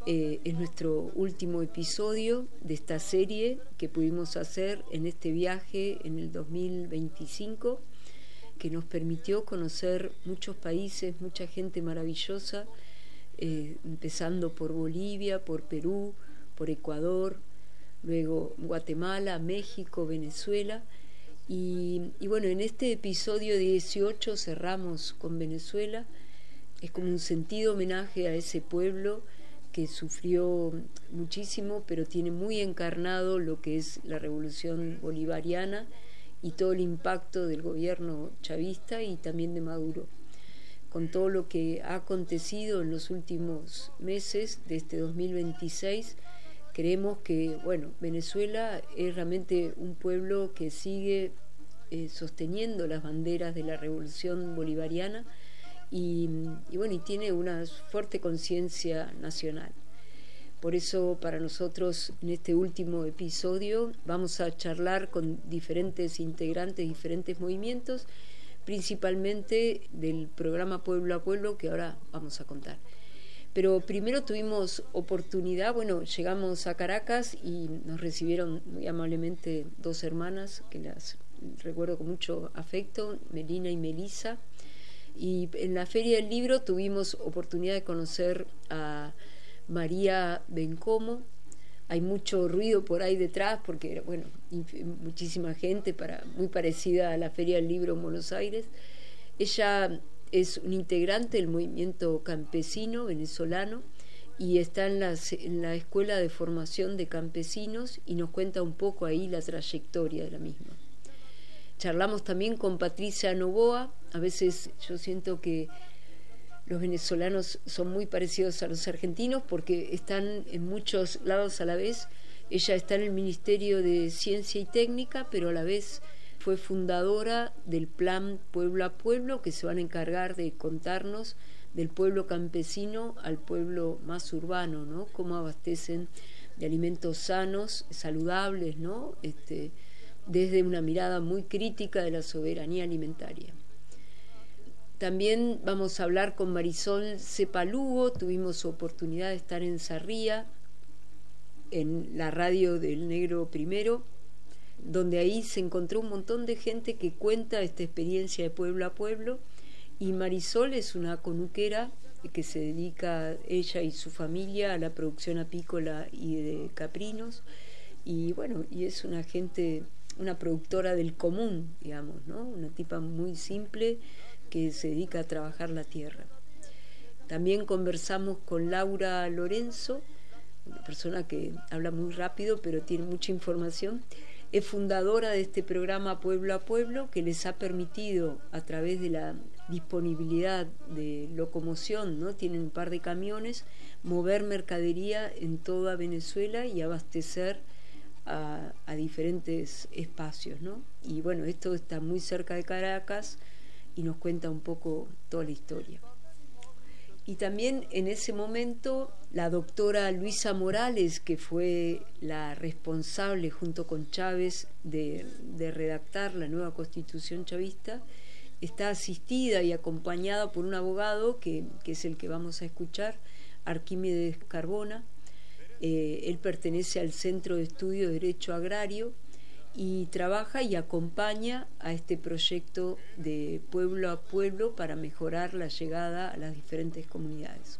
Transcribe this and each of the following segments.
es nuestro último episodio de esta serie que pudimos hacer en este viaje en el 2025, que nos permitió conocer muchos países, mucha gente maravillosa, empezando por Bolivia, por Perú, por Ecuador, luego Guatemala, México, Venezuela. Y bueno, en este episodio 18 cerramos con Venezuela. Es como un sentido homenaje a ese pueblo que sufrió muchísimo, pero tiene muy encarnado lo que es la revolución bolivariana y todo el impacto del gobierno chavista y también de Maduro. Con todo lo que ha acontecido en los últimos meses de este 2026, creemos que, bueno, Venezuela es realmente un pueblo que sigue sosteniendo las banderas de la revolución bolivariana y bueno, y tiene una fuerte conciencia nacional. Por eso para nosotros en este último episodio vamos a charlar con diferentes integrantes, diferentes movimientos, principalmente del programa Pueblo a Pueblo que ahora vamos a contar. Pero primero tuvimos oportunidad, bueno, llegamos a Caracas y nos recibieron muy amablemente dos hermanas que las recuerdo con mucho afecto, Melina y Melisa. Y en la Feria del Libro tuvimos oportunidad de conocer a María Bencomo. Hay mucho ruido por ahí detrás porque, bueno, muchísima gente muy parecida a la Feria del Libro en Buenos Aires. Ella es un integrante del movimiento campesino venezolano y está en la Escuela de Formación de Campesinos y nos cuenta un poco ahí la trayectoria de la misma. Charlamos también con Patricia Novoa. A veces yo siento que los venezolanos son muy parecidos a los argentinos porque están en muchos lados a la vez. Ella está en el Ministerio de Ciencia y Técnica, pero a la vez fue fundadora del Plan Pueblo a Pueblo, que se van a encargar de contarnos del pueblo campesino al pueblo más urbano, ¿no? Cómo abastecen de alimentos sanos, saludables, ¿no? Desde una mirada muy crítica de la soberanía alimentaria. También vamos a hablar con Marisol Cepa Lugo. Tuvimos oportunidad de estar en Sarría, en la radio del Negro Primero, donde ahí se encontró un montón de gente que cuenta esta experiencia de pueblo a pueblo, y Marisol es una conuquera que se dedica, ella y su familia, a la producción apícola y de caprinos, y bueno, y es una productora del común, digamos, ¿no? Una tipa muy simple que se dedica a trabajar la tierra. También conversamos con Laura Lorenzo, una persona que habla muy rápido pero tiene mucha información. Es fundadora de este programa Pueblo a Pueblo, que les ha permitido, a través de la disponibilidad de locomoción, ¿no? Tienen un par de camiones, mover mercadería en toda Venezuela y abastecer a diferentes espacios, ¿no? Y bueno, esto está muy cerca de Caracas y nos cuenta un poco toda la historia. Y también en ese momento la doctora Luisa Morales, que fue la responsable junto con Chávez de redactar la nueva constitución chavista, está asistida y acompañada por un abogado que es el que vamos a escuchar, Arquímedes Carbona. Él pertenece al Centro de Estudio de Derecho Agrario y trabaja y acompaña a este proyecto de pueblo a pueblo para mejorar la llegada a las diferentes comunidades.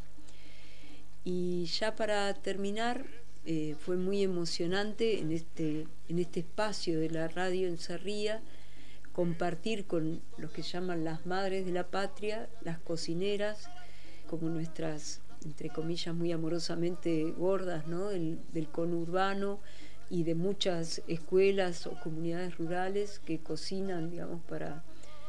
Y ya para terminar, fue muy emocionante en este espacio de la radio en Sarría compartir con los que llaman las madres de la patria, las cocineras, como nuestras, entre comillas, muy amorosamente gordas, ¿no? del conurbano y de muchas escuelas o comunidades rurales que cocinan, digamos, para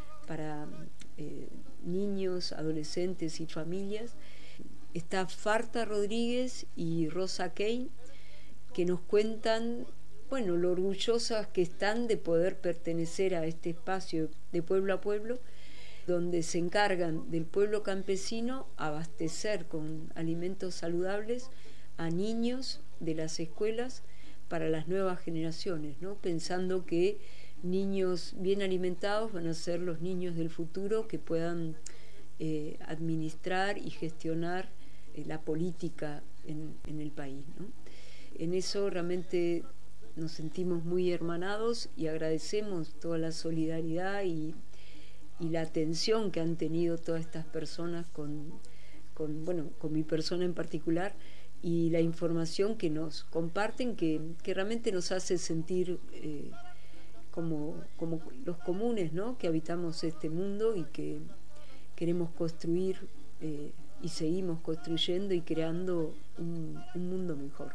niños, adolescentes y familias. Está Farta Rodríguez y Rosa Kane, que nos cuentan, bueno, lo orgullosas que están de poder pertenecer a este espacio de pueblo a pueblo, donde se encargan del pueblo campesino abastecer con alimentos saludables a niños de las escuelas para las nuevas generaciones, ¿no? Pensando que niños bien alimentados van a ser los niños del futuro que puedan administrar y gestionar la política en el país, ¿no? En eso realmente nos sentimos muy hermanados y agradecemos toda la solidaridad y la atención que han tenido todas estas personas con mi persona en particular, y la información que nos comparten, que realmente nos hace sentir como los comunes, ¿no?, que habitamos este mundo y que queremos construir y seguimos construyendo y creando un mundo mejor.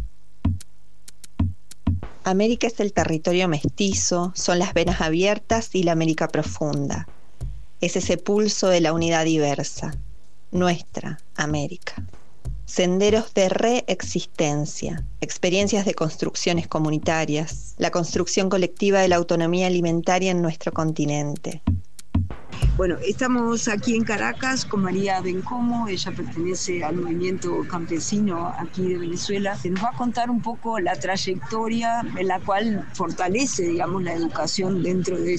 América es el territorio mestizo, son las venas abiertas y la América profunda. Es ese pulso de la unidad diversa, nuestra América. Senderos de reexistencia, experiencias de construcciones comunitarias, la construcción colectiva de la autonomía alimentaria en nuestro continente. Bueno, estamos aquí en Caracas con María Bencomo, ella pertenece al movimiento campesino aquí de Venezuela. Nos va a contar un poco la trayectoria en la cual fortalece, digamos, la educación dentro de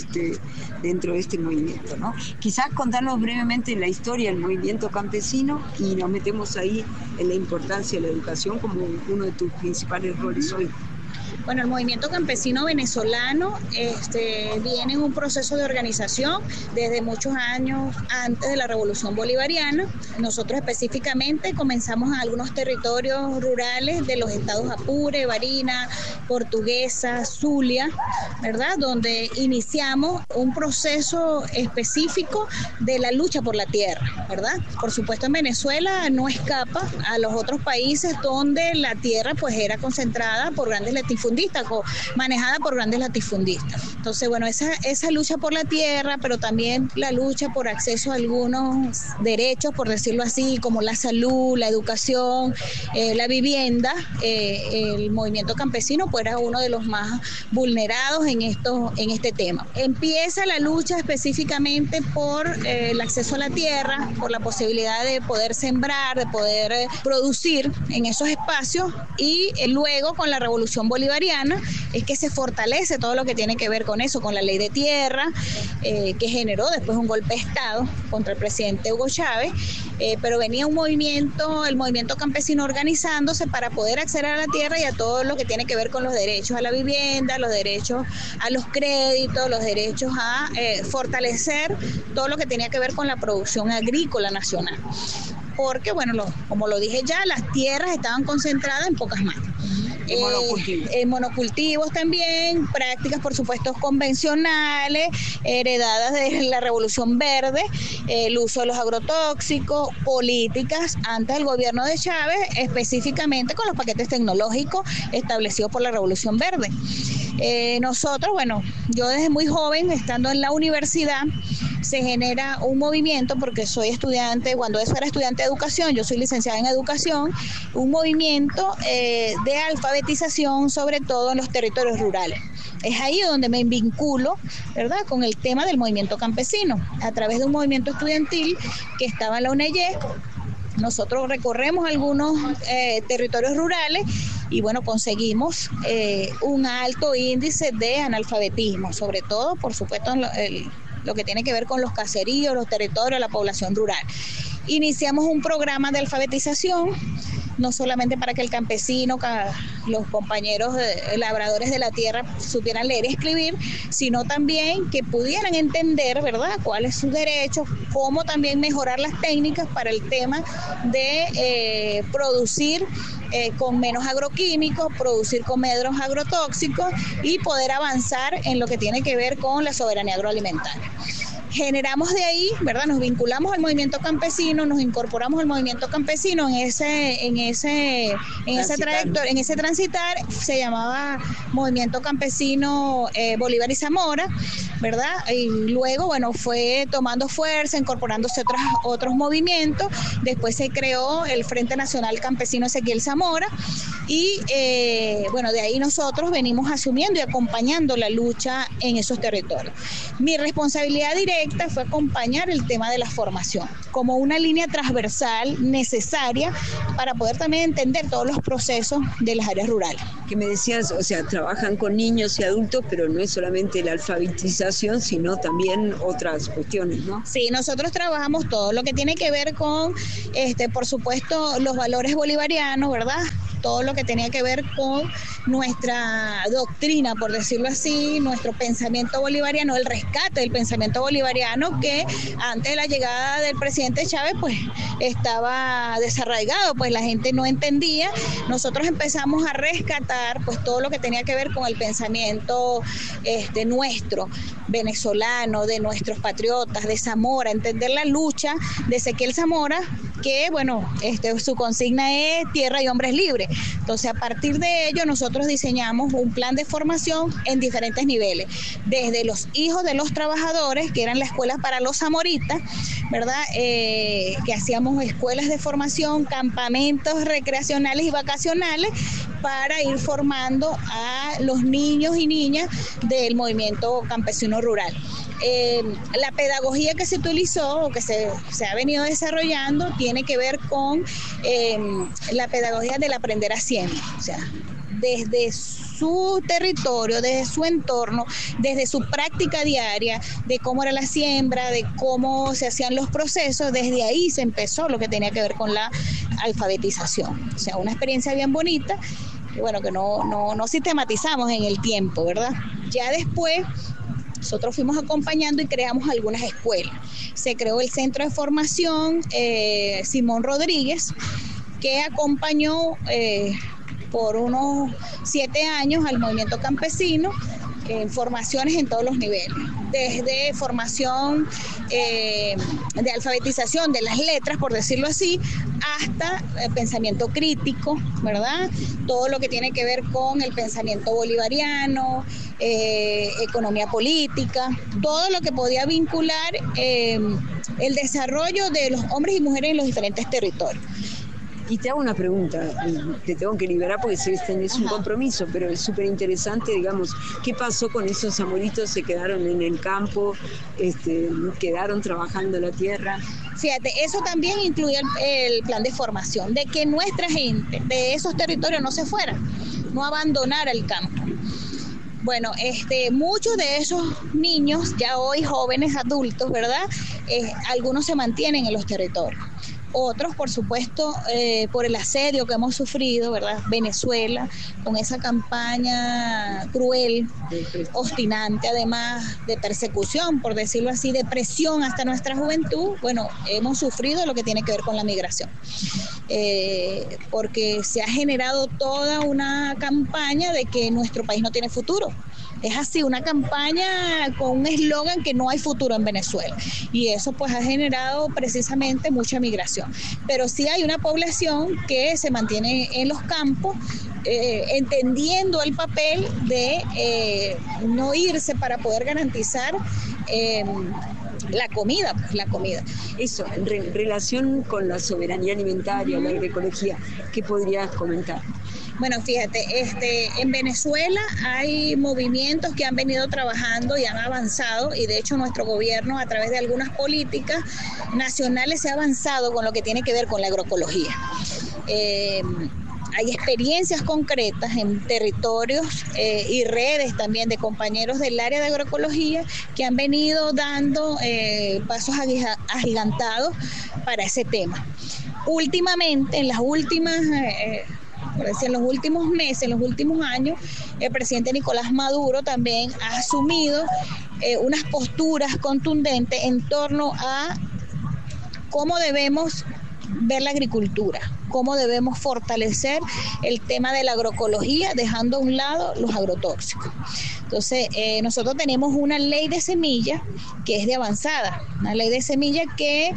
este movimiento, ¿no? Quizás contarnos brevemente la historia del movimiento campesino y nos metemos ahí en la importancia de la educación como uno de tus principales roles hoy. Bueno, el movimiento campesino venezolano viene en un proceso de organización desde muchos años antes de la Revolución Bolivariana. Nosotros específicamente comenzamos en algunos territorios rurales de los estados Apure, Barinas, Portuguesa, Zulia, ¿verdad?, donde iniciamos un proceso específico de la lucha por la tierra, ¿verdad? Por supuesto, en Venezuela no escapa a los otros países donde la tierra pues era concentrada por grandes latifundistas, manejada por grandes latifundistas. Entonces, bueno, esa lucha por la tierra, pero también la lucha por acceso a algunos derechos, por decirlo así, como la salud, la educación, la vivienda, el movimiento campesino pues era uno de los más vulnerados en este tema. Empieza la lucha específicamente por el acceso a la tierra, por la posibilidad de poder sembrar, de poder producir en esos espacios, y luego con la Revolución Bolivariana es que se fortalece todo lo que tiene que ver con eso, con la ley de tierra, que generó después un golpe de Estado contra el presidente Hugo Chávez, pero venía el movimiento campesino organizándose para poder acceder a la tierra y a todo lo que tiene que ver con los derechos a la vivienda, los derechos a los créditos, los derechos a fortalecer todo lo que tenía que ver con la producción agrícola nacional. Porque, bueno, como lo dije ya, las tierras estaban concentradas en pocas manos. Monocultivos también, prácticas por supuesto convencionales, heredadas de la Revolución Verde, el uso de los agrotóxicos, políticas antes del gobierno de Chávez, específicamente con los paquetes tecnológicos establecidos por la Revolución Verde. Nosotros, bueno, yo desde muy joven, estando en la universidad, se genera un movimiento, porque soy estudiante, cuando eso era estudiante de educación, yo soy licenciada en educación, un movimiento de alfabetización, sobre todo en los territorios rurales. Es ahí donde me vinculo, ¿verdad?, con el tema del movimiento campesino, a través de un movimiento estudiantil que estaba en la UNEYE. Nosotros recorremos algunos territorios rurales y bueno, conseguimos un alto índice de analfabetismo, sobre todo, por supuesto, lo que tiene que ver con los caseríos, los territorios, la población rural. Iniciamos un programa de alfabetización, no solamente para que el campesino, los compañeros labradores de la tierra supieran leer y escribir, sino también que pudieran entender, ¿verdad?, cuáles son sus derechos, cómo también mejorar las técnicas para el tema de producir con menos agroquímicos, producir con menos agrotóxicos y poder avanzar en lo que tiene que ver con la soberanía agroalimentaria. Generamos de ahí, ¿verdad?, nos vinculamos al movimiento campesino, nos incorporamos al movimiento campesino en ese transitar, se llamaba Movimiento Campesino Bolívar y Zamora, ¿verdad? Y luego, bueno, fue tomando fuerza, incorporándose otros movimientos. Después se creó el Frente Nacional Campesino Ezequiel Zamora Y bueno, de ahí nosotros venimos asumiendo y acompañando la lucha en esos territorios. Mi responsabilidad directa fue acompañar el tema de la formación como una línea transversal necesaria para poder también entender todos los procesos de las áreas rurales. Que me decías, o sea, trabajan con niños y adultos, pero no es solamente la alfabetización, sino también otras cuestiones, ¿no? Sí, nosotros trabajamos todo lo que tiene que ver con, por supuesto, los valores bolivarianos, ¿verdad? Todo lo que tenía que ver con nuestra doctrina, por decirlo así, nuestro pensamiento bolivariano, el rescate del pensamiento bolivariano que antes de la llegada del presidente Chávez pues estaba desarraigado, pues la gente no entendía. Nosotros empezamos a rescatar pues todo lo que tenía que ver con el pensamiento nuestro, venezolano, de nuestros patriotas, de Zamora, entender la lucha de Ezequiel Zamora, que bueno, su consigna es tierra y hombres libres. Entonces, a partir de ello, nosotros diseñamos un plan de formación en diferentes niveles, desde los hijos de los trabajadores, que eran las escuelas para los zamoritas, ¿verdad? Que hacíamos escuelas de formación, campamentos recreacionales y vacacionales para ir formando a los niños y niñas del movimiento campesino rural. La pedagogía que se utilizó o que se ha venido desarrollando tiene que ver con la pedagogía del aprender haciendo, o sea, desde su territorio, desde su entorno, desde su práctica diaria, de cómo era la siembra, de cómo se hacían los procesos, desde ahí se empezó lo que tenía que ver con la alfabetización. O sea, una experiencia bien bonita, y bueno, que no sistematizamos en el tiempo, ¿verdad? Ya después nosotros fuimos acompañando y creamos algunas escuelas. Se creó el Centro de Formación Simón Rodríguez, que acompañó por unos 7 años al movimiento campesino en formaciones en todos los niveles, desde formación de alfabetización de las letras, por decirlo así, hasta el pensamiento crítico, ¿verdad? Todo lo que tiene que ver con el pensamiento bolivariano, economía política, todo lo que podía vincular el desarrollo de los hombres y mujeres en los diferentes territorios. Y te hago una pregunta, te tengo que liberar porque sé que tenés un compromiso, pero es súper interesante, digamos, ¿qué pasó con esos zamoritos? ¿Se quedaron en el campo? ¿Quedaron trabajando la tierra? Fíjate, eso también incluye el plan de formación, de que nuestra gente de esos territorios no se fuera, no abandonara el campo. Bueno, muchos de esos niños, ya hoy jóvenes adultos, ¿verdad? Algunos se mantienen en los territorios. Otros, por supuesto, por el asedio que hemos sufrido, ¿verdad? Venezuela, con esa campaña cruel, obstinante, además de persecución, por decirlo así, de presión hasta nuestra juventud, bueno, hemos sufrido lo que tiene que ver con la migración. Porque se ha generado toda una campaña de que nuestro país no tiene futuro. Es así, una campaña con un eslogan que no hay futuro en Venezuela. Y eso pues ha generado precisamente mucha migración. Pero sí hay una población que se mantiene en los campos, entendiendo el papel de no irse para poder garantizar la comida. Eso, en relación con la soberanía alimentaria, la agroecología, ¿qué podrías comentar? Bueno, fíjate, en Venezuela hay movimientos que han venido trabajando y han avanzado, y de hecho nuestro gobierno, a través de algunas políticas nacionales, se ha avanzado con lo que tiene que ver con la agroecología. Hay experiencias concretas en territorios y redes también de compañeros del área de agroecología que han venido dando pasos agigantados para ese tema. Últimamente, en los últimos meses, en los últimos años, el presidente Nicolás Maduro también ha asumido unas posturas contundentes en torno a cómo debemos ver la agricultura, cómo debemos fortalecer el tema de la agroecología, dejando a un lado los agrotóxicos. Entonces, nosotros tenemos una ley de semillas que es de avanzada, una ley de semillas que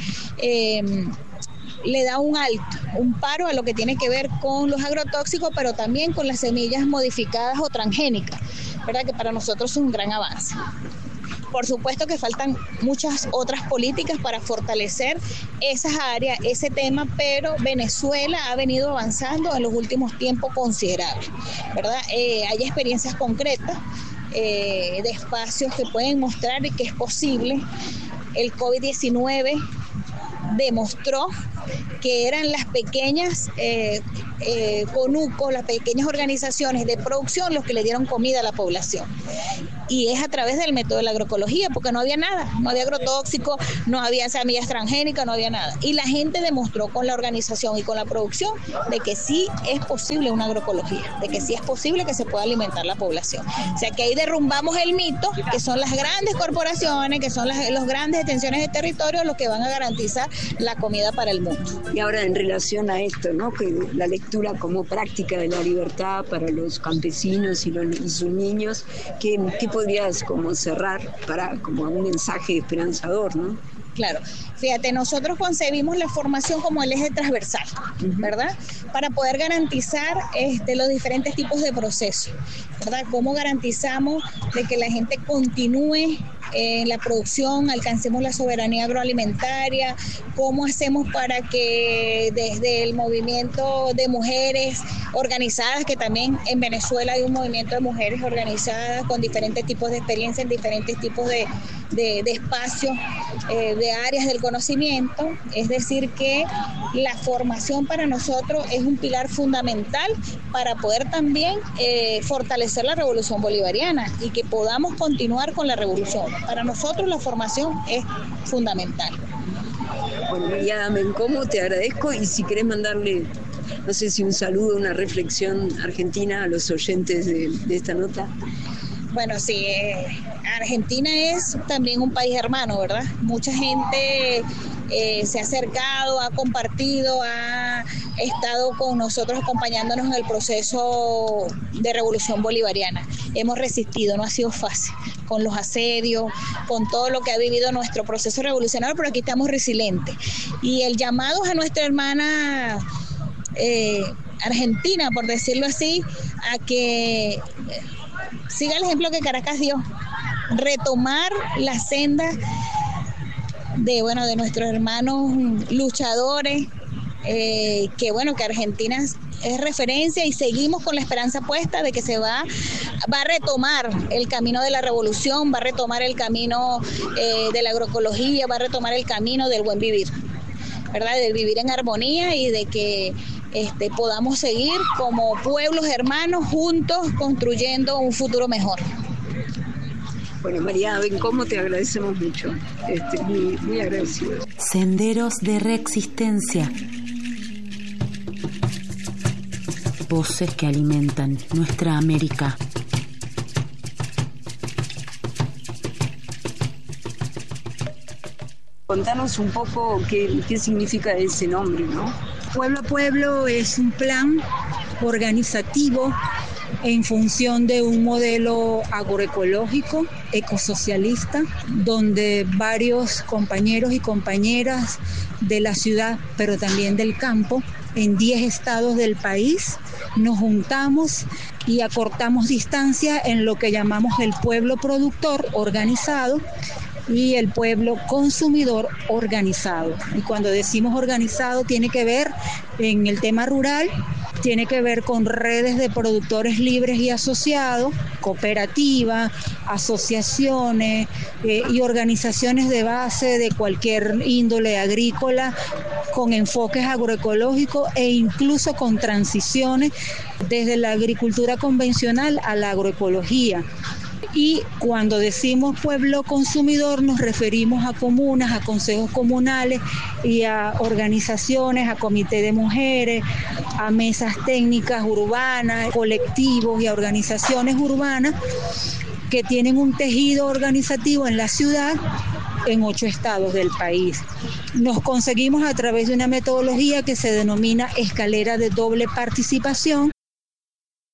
le da un alto, un paro a lo que tiene que ver con los agrotóxicos, pero también con las semillas modificadas o transgénicas, ¿verdad? Que para nosotros es un gran avance. Por supuesto que faltan muchas otras políticas para fortalecer esas áreas, ese tema, pero Venezuela ha venido avanzando en los últimos tiempos considerables, ¿verdad? Hay experiencias concretas de espacios que pueden mostrar que es posible. El COVID-19 demostró que eran las pequeñas conucos, las pequeñas organizaciones de producción los que le dieron comida a la población. Y es a través del método de la agroecología, porque no había nada, no había agrotóxicos, no había semillas transgénicas, no había nada. Y la gente demostró con la organización y con la producción de que sí es posible una agroecología, de que sí es posible que se pueda alimentar la población. O sea que ahí derrumbamos el mito, que son las grandes corporaciones, que son las grandes extensiones de territorio los que van a garantizar la comida para el mundo. Y ahora en relación a esto, ¿no? Que la lectura como práctica de la libertad para los campesinos y sus niños, ¿qué podrías como cerrar para como un mensaje esperanzador, ¿no? Claro, fíjate, nosotros concebimos la formación como el eje transversal, ¿verdad? Para poder garantizar los diferentes tipos de procesos, ¿verdad? ¿Cómo garantizamos de que la gente continúe en la producción, alcancemos la soberanía agroalimentaria? ¿Cómo hacemos para que desde el movimiento de mujeres organizadas, que también en Venezuela hay un movimiento de mujeres organizadas con diferentes tipos de experiencias, en diferentes tipos de espacios, de áreas del conocimiento? Es decir, que la formación para nosotros es un pilar fundamental para poder también fortalecer la revolución bolivariana y que podamos continuar con la revolución. Para nosotros la formación es fundamental. Bueno, María Bencomo, te agradezco, y si querés mandarle, no sé si un saludo, una reflexión argentina a los oyentes de esta nota. Bueno, sí, Argentina es también un país hermano, ¿verdad? Mucha gente se ha acercado, ha compartido, ha estado con nosotros acompañándonos en el proceso de revolución bolivariana. Hemos resistido, no ha sido fácil, con los asedios, con todo lo que ha vivido nuestro proceso revolucionario, pero aquí estamos resilientes. Y el llamado a nuestra hermana Argentina, por decirlo así, a que siga el ejemplo que Caracas dio, retomar la senda de nuestros hermanos luchadores, que Argentina es referencia, y seguimos con la esperanza puesta de que se va a retomar el camino de la revolución, va a retomar el camino de la agroecología, va a retomar el camino del buen vivir, ¿verdad? Del vivir en armonía, y de que podamos seguir como pueblos hermanos juntos construyendo un futuro mejor. Bueno, María Bencomo, te agradecemos mucho, muy, muy agradecido. Senderos de Reexistencia. Voces que alimentan nuestra América. Contanos un poco qué significa ese nombre, ¿no? Pueblo a Pueblo es un plan organizativo en función de un modelo agroecológico, ecosocialista, donde varios compañeros y compañeras de la ciudad, pero también del campo, en 10 estados del país, nos juntamos y acortamos distancia en lo que llamamos el pueblo productor organizado y el pueblo consumidor organizado. Y cuando decimos organizado, tiene que ver en el tema rural, tiene que ver con redes de productores libres y asociados, cooperativas, asociaciones y organizaciones de base de cualquier índole agrícola, con enfoques agroecológicos e incluso con transiciones desde la agricultura convencional a la agroecología. Y cuando decimos pueblo consumidor nos referimos a comunas, a consejos comunales y a organizaciones, a comité de mujeres, a mesas técnicas urbanas, colectivos y a organizaciones urbanas que tienen un tejido organizativo en la ciudad en 8 estados del país. Nos conseguimos a través de una metodología que se denomina escalera de doble participación,